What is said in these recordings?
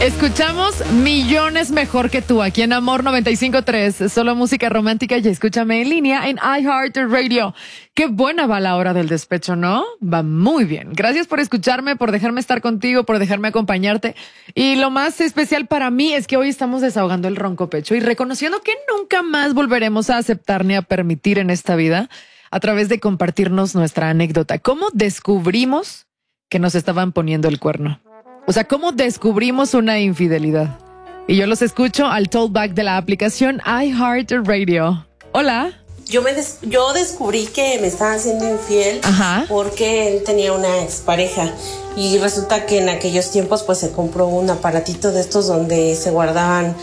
Escuchamos millones mejor que tú aquí en Amor 95.3. Solo música romántica y escúchame en línea en iHeartRadio. Qué buena va la hora del despecho, ¿no? Va muy bien. Gracias por escucharme, por dejarme estar contigo, por dejarme acompañarte. Y lo más especial para mí es que hoy estamos desahogando el ronco pecho y reconociendo que nunca más volveremos a aceptar ni a permitir en esta vida a través de compartirnos nuestra anécdota. ¿Cómo descubrimos que nos estaban poniendo el cuerno? O sea, ¿cómo descubrimos una infidelidad? Y yo los escucho al talkback de la aplicación iHeartRadio. Hola. Yo descubrí que me estaban siendo infiel. Ajá. Porque él tenía una expareja y resulta que en aquellos tiempos pues se compró un aparatito de estos donde se guardaban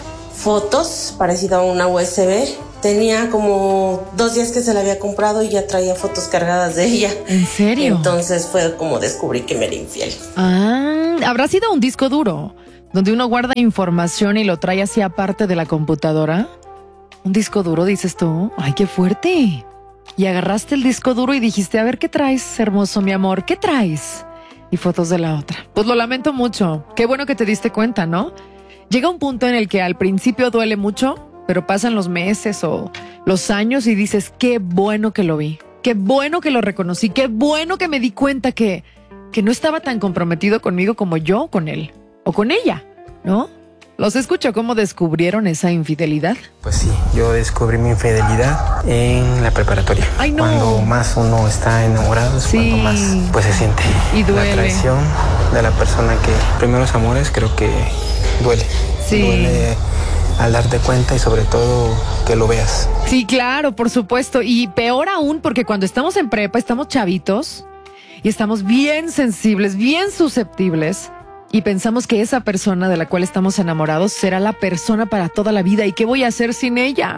fotos, parecido a una USB. Tenía como 2 días que se la había comprado y ya traía fotos cargadas de ella. ¿En serio? Entonces fue como descubrí que me era infiel. ¿Habrá sido un disco duro donde uno guarda información y lo trae así aparte de la computadora? ¿Un disco duro, dices tú? ¡Ay, qué fuerte! Y agarraste el disco duro y dijiste, a ver, ¿qué traes, hermoso mi amor? ¿Qué traes? Y fotos de la otra. Pues lo lamento mucho. Qué bueno que te diste cuenta, ¿no? Llega un punto en el que al principio duele mucho, pero pasan los meses o los años y dices, qué bueno que lo vi, qué bueno que lo reconocí, qué bueno que me di cuenta que no estaba tan comprometido conmigo como yo con él o con ella, ¿no? Los escucho cómo descubrieron esa infidelidad. Pues sí, yo descubrí mi infidelidad en la preparatoria. ¡Ay, no! Cuando más uno está enamorado es cuando más pues se siente y duele. La traición de la persona que primeros amores creo que duele. Sí. Duele al darte cuenta y sobre todo que lo veas. Sí, claro, por supuesto. Y peor aún porque cuando estamos en prepa estamos chavitos y estamos bien sensibles, bien susceptibles y pensamos que esa persona de la cual estamos enamorados será la persona para toda la vida. ¿Y qué voy a hacer sin ella?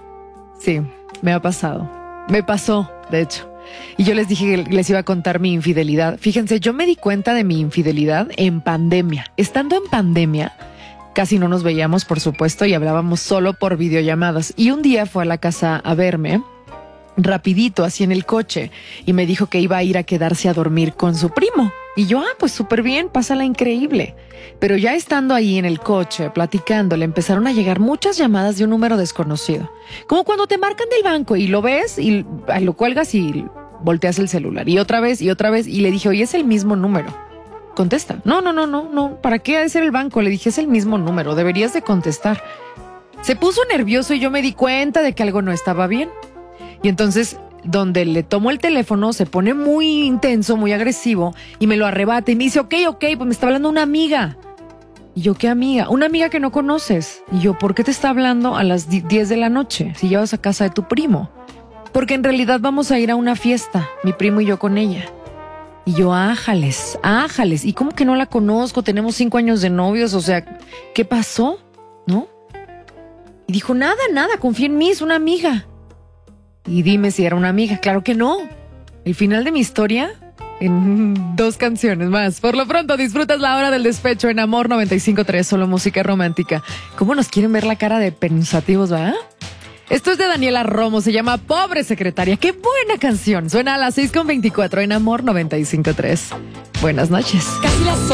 Sí, me ha pasado. Me pasó, de hecho. Y yo les dije que les iba a contar mi infidelidad. Fíjense, yo me di cuenta de mi infidelidad en pandemia. Estando en pandemia, casi no nos veíamos, por supuesto, y hablábamos solo por videollamadas. Y un día fue a la casa a verme, rapidito, así en el coche, y me dijo que iba a ir a quedarse a dormir con su primo. Y yo, pues súper bien, pásala increíble. Pero ya estando ahí en el coche, platicando, le empezaron a llegar muchas llamadas de un número desconocido. Como cuando te marcan del banco y lo ves y lo cuelgas y volteas el celular. Y otra vez, y le dije, oye, es el mismo número. Contesta. No. ¿Para qué ha de ser el banco? Le dije, es el mismo número, deberías de contestar. Se puso nervioso y yo me di cuenta de que algo no estaba bien. Y entonces, donde le tomo el teléfono, se pone muy intenso, muy agresivo, y me lo arrebata y me dice, ok, pues me está hablando una amiga. Y yo, ¿qué amiga? Una amiga que no conoces. Y yo, ¿por qué te está hablando a las 10 de la noche si llevas a casa de tu primo? Porque en realidad vamos a ir a una fiesta, mi primo y yo con ella. Y yo, ájales. ¿Y cómo que no la conozco? Tenemos 5 años de novios, o sea, ¿qué pasó? ¿No? Y dijo, nada, confía en mí, es una amiga. Y dime si era una amiga. Claro que no. El final de mi historia en 2 canciones más. Por lo pronto, disfrutas la hora del despecho en Amor 95.3, solo música romántica. ¿Cómo nos quieren ver la cara de pensativos, va? Esto es de Daniela Romo, se llama Pobre Secretaria. ¡Qué buena canción! Suena a las 6:24 en Amor 95.3. Buenas noches. Casi las